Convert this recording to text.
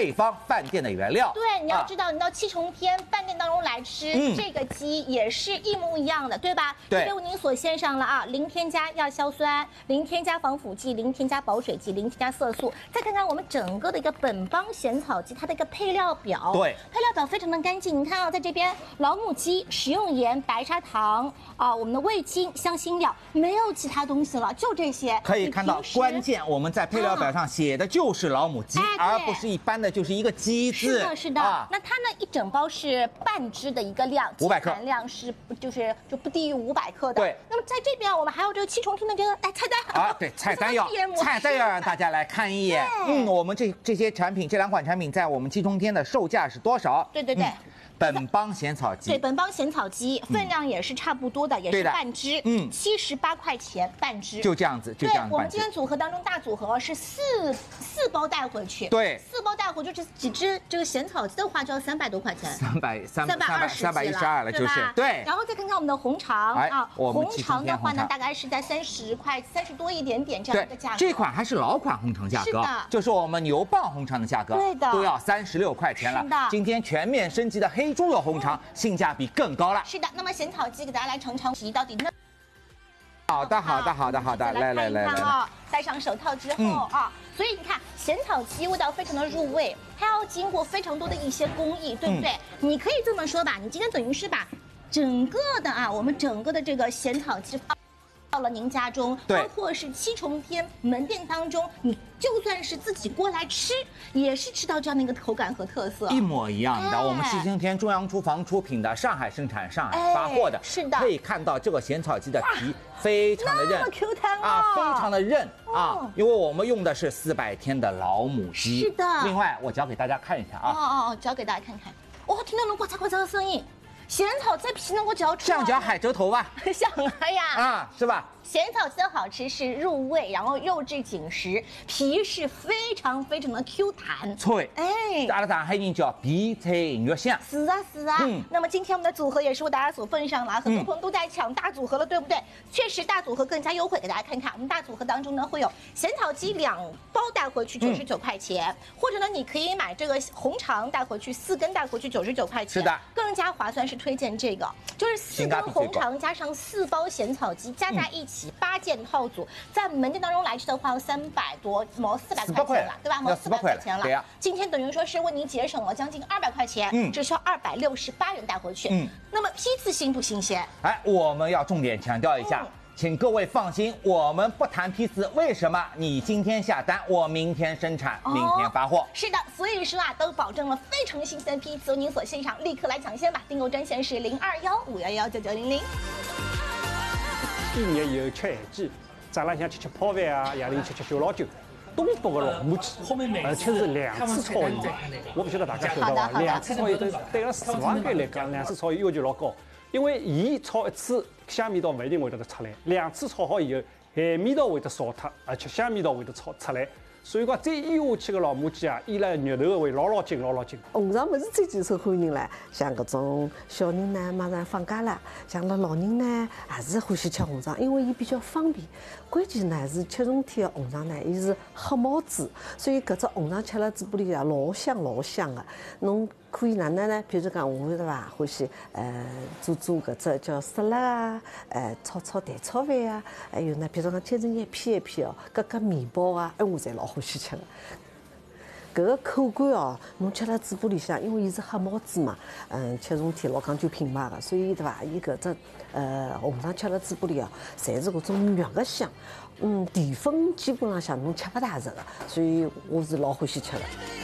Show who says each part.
Speaker 1: 配方，饭店的原料。
Speaker 2: 对，你要知道，你到七重天饭店当中来吃这个鸡也是一模一样的，对吧？
Speaker 1: 对。
Speaker 2: 这边为您所献上了啊，零添加亚硝酸，零添加防腐剂，零添加保水剂，零添加色素。再看看我们整个的一个本帮咸草鸡，它的一个配料表。
Speaker 1: 对，
Speaker 2: 配料表非常的干净。你看啊，在这边老母鸡、食用盐、白砂糖啊，我们的味精、香辛料，没有其他东西了，就这些。
Speaker 1: 可以看到，关键我们在配料表上写的就是老母鸡，而不是一般的就是一个鸡字。
Speaker 2: 是的，是的。那它呢，一整包是半只的一个量
Speaker 1: ，500克，
Speaker 2: 含量是就不低于500克的。
Speaker 1: 对。
Speaker 2: 那么在这边我们还有这个七重天的这个菜单
Speaker 1: 啊，对，菜单要让大家来看一眼。我们这些产品，这2款产品在我们七重天的售价是多少？
Speaker 2: 对对对。
Speaker 1: 本帮咸草鸡，
Speaker 2: 对，本帮咸草鸡分量也是差不多的，也是半只，78块钱半只，
Speaker 1: 就这样子，
Speaker 2: 对，我们今天组合当中大组合是四包带回去，
Speaker 1: 对
Speaker 2: ，4包带回去，这几只这个咸草鸡的话就要300多块钱
Speaker 1: ，312了，就是对。
Speaker 2: 然后再看看我们的红肠啊，
Speaker 1: 红
Speaker 2: 肠的话呢，大概是在30多一点点这样一个价格。
Speaker 1: 这款还是老款红肠价格，就是我们牛蒡红肠的价格，
Speaker 2: 对的，
Speaker 1: 都要36块钱了。
Speaker 2: 是的，
Speaker 1: 今天全面升级的黑猪肉红肠，性价比更高了。
Speaker 2: 是的，那么咸草鸡给大家来尝尝皮到底嫩。
Speaker 1: 好的，来
Speaker 2: 啊！戴上手套之后啊，所以你看咸草鸡味道非常的入味，它要经过非常多的一些工艺，对不对？你可以这么说吧，你今天等于是把整个的我们整个的这个咸草鸡放到了您家中，包括是七重天门店当中，你就算是自己过来吃，也是吃到这样的一个口感和特色，
Speaker 1: 一模一样的。我们七重天中央厨房出品的，上海生产、上海发货的，
Speaker 2: 是的，
Speaker 1: 可以看到这个咸草鸡的皮非常的韧，
Speaker 2: 那么 Q 弹
Speaker 1: 非常的韧因为我们用的是400天的老母鸡。
Speaker 2: 是的。
Speaker 1: 另外，我教给大家看一下
Speaker 2: 教给大家看看，听到那呱嚓呱嚓的声音。咸草在皮能够嚼出来，
Speaker 1: 像嚼海蜇头吧？
Speaker 2: 像呀，
Speaker 1: 是吧？
Speaker 2: 咸草鸡的好吃是入味，然后肉质紧实，皮是非常非常的 Q 弹
Speaker 1: 脆。阿拉上海人叫皮脆肉香。
Speaker 2: 是啊。那么今天我们的组合也是为大家所奉上了，很多朋友都在抢大组合了，对不对？确实大组合更加优惠，给大家看看。我们大组合当中呢会有咸草鸡2包带回去99块钱，或者呢你可以买这个红肠带回去4根带回去99块钱。
Speaker 1: 是的，
Speaker 2: 更加划算是推荐这个，就是4根红肠加上4包咸草鸡加在一起。8件套组，在门店当中来吃的话，要300多，毛400块钱了，对吧？毛400块钱了。
Speaker 1: 对呀。
Speaker 2: 今天等于说是为您节省了将近200块钱，只需要268元带回去。那么批次新不新鲜？
Speaker 1: 我们要重点强调一下，请各位放心，我们不谈批次。为什么？你今天下单，我明天生产，明天发货。
Speaker 2: 是的，所以说都保证了非常新鲜批次，由您所现场立刻来抢先吧。订购专线是0215119900。
Speaker 3: 1年以后吃咸鸡，早浪向吃泡饭啊，夜里吃小老酒。东北的老母鸡，而且是2次炒盐。我不晓得大家晓得伐？2次炒盐对个厨房界来讲，2次炒盐要求老高，因为盐炒1次香味道不一定会得出来，2次炒好以后，咸味道会得少脱，而且香味道会得出来。所以讲，再腌下去个老母鸡腌了肉头会老紧。
Speaker 4: 红肠不是最受欢迎了，像搿种小人呢，马上放假了，像老人呢，也是欢喜吃红肠，因为伊比较方便。关键呢是七重天的红肠呢，伊是黑毛猪，所以搿只红肠吃了嘴巴里老香的。侬可以哪能呢？比如讲我是伐，欢喜做搿只叫沙拉炒蛋炒饭啊，还有呢，比如讲切成一片搿面包我侪老欢喜吃的。搿个口感侬吃了嘴巴里向，因为伊是黑毛猪嘛，七重天老讲究品牌的，所以对伐？伊搿只红肠吃了嘴巴里侪是搿种肉的香，淀粉基本上像侬吃不大着的，所以我是老欢喜吃的。